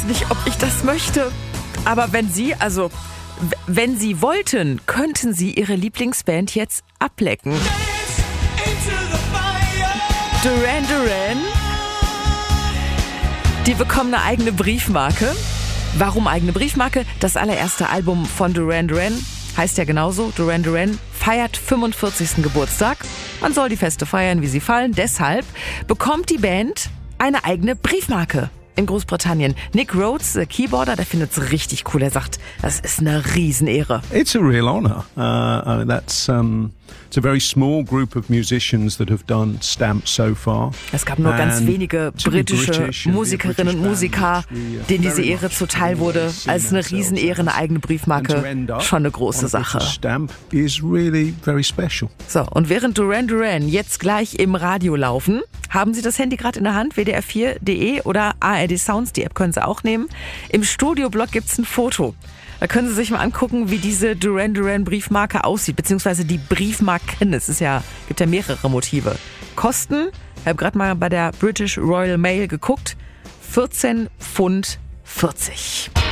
weiß nicht, ob ich das möchte. Aber wenn Sie wollten, könnten Sie Ihre Lieblingsband jetzt ablecken. Duran Duran, die bekommen eine eigene Briefmarke. Warum eigene Briefmarke? Das allererste Album von Duran Duran heißt ja genauso, Duran Duran feiert 45. Geburtstag. Man soll die Feste feiern, wie sie fallen. Deshalb bekommt die Band eine eigene Briefmarke in Großbritannien. Nick Rhodes, der Keyboarder, der findet es richtig cool. Er sagt, das ist eine Riesenehre. It's a real honor. It's a very small group of musicians that have done Stamp so far. Es gab nur ganz wenige britische Musikerinnen und Musiker, denen diese Ehre zuteil wurde. Als eine Riesenehre, eine eigene Briefmarke, schon eine große Sache. Stamp is really very special. So, und während Duran Duran jetzt gleich im Radio laufen, haben Sie das Handy gerade in der Hand, WDR4.de oder ARD Sounds, die App können Sie auch nehmen. Im Studioblog gibt's ein Foto. Da können Sie sich mal angucken, wie diese Duran Duran Briefmarke aussieht, beziehungsweise die Briefmarken. Gibt ja mehrere Motive. Kosten, ich habe gerade mal bei der British Royal Mail geguckt, 14,40 £.